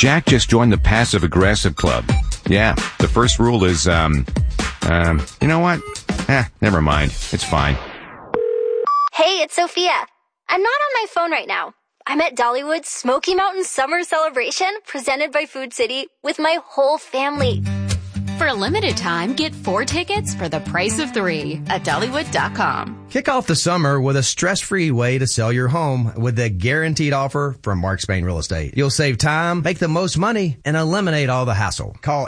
Jack just joined the Passive Aggressive Club. Yeah, the first rule is, you know what? Never mind. It's fine. Hey, it's Sophia. I'm not on my phone right now. I'm at Dollywood's Smoky Mountain Summer Celebration presented by Food City with my whole family. For a limited time, get 4 tickets for the price of 3 at Dollywood.com. Kick off the summer with a stress-free way to sell your home with the guaranteed offer from Mark Spain Real Estate. You'll save time, make the most money, and eliminate all the hassle. Call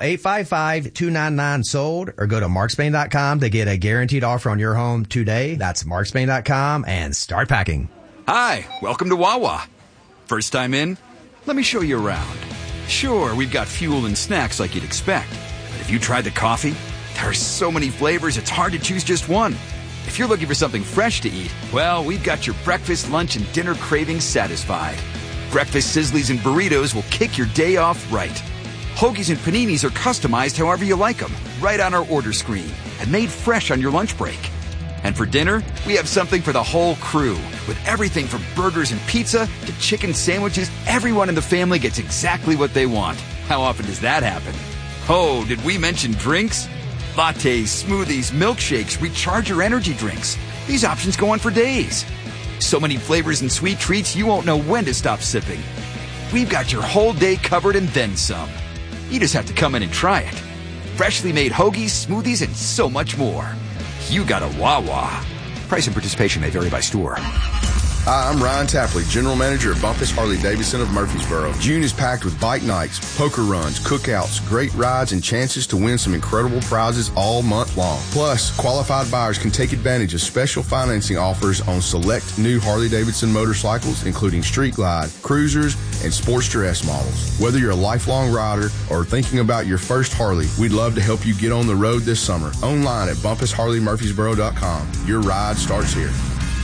855-299-SOLD or go to markspain.com to get a guaranteed offer on your home today. That's markspain.com and start packing. Hi, welcome to Wawa. First time in? Let me show you around. Sure, we've got fuel and snacks like you'd expect. But have you tried the coffee? There are so many flavors, it's hard to choose just one. If you're looking for something fresh to eat, well, we've got your breakfast, lunch, and dinner cravings satisfied. Breakfast sizzlies and burritos will kick your day off right. Hoagies and paninis are customized however you like them, right on our order screen, and made fresh on your lunch break. And for dinner, we have something for the whole crew. With everything from burgers and pizza to chicken sandwiches, everyone in the family gets exactly what they want. How often does that happen? Oh, did we mention drinks? Lattes, smoothies, milkshakes, recharger energy drinks. These options go on for days. So many flavors and sweet treats you won't know when to stop sipping. We've got your whole day covered and then some. You just have to come in and try it. Freshly made hoagies, smoothies, and so much more. You got a Wawa. Price and participation may vary by store. Hi, I'm Ryan Tapley, General Manager at Bumpus Harley-Davidson of Murfreesboro. June is packed with bike nights, poker runs, cookouts, great rides, and chances to win some incredible prizes all month long. Plus, qualified buyers can take advantage of special financing offers on select new Harley-Davidson motorcycles, including Street Glide, Cruisers, and Sportster S models. Whether you're a lifelong rider or thinking about your first Harley, we'd love to help you get on the road this summer. Online at BumpusHarleyMurfreesboro.com. Your ride starts here.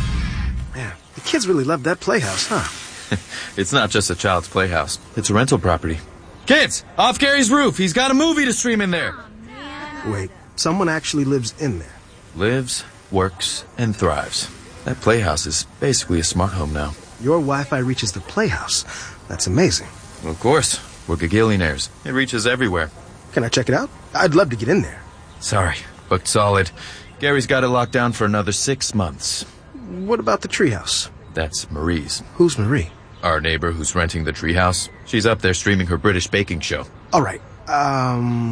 The kids really love that playhouse, huh? It's not just a child's playhouse. It's a rental property. Kids, off Gary's roof. He's got a movie to stream in there. Wait, someone actually lives in there? Lives, works, and thrives. That playhouse is basically a smart home now. Your Wi-Fi reaches the playhouse. That's amazing. Well, of course. We're gagillionaires. It reaches everywhere. Can I check it out? I'd love to get in there. Sorry, booked solid. Gary's got it locked down for another 6 months. What about the treehouse? That's Marie's. Who's Marie? Our neighbor who's renting the treehouse. She's up there streaming her British baking show. All right.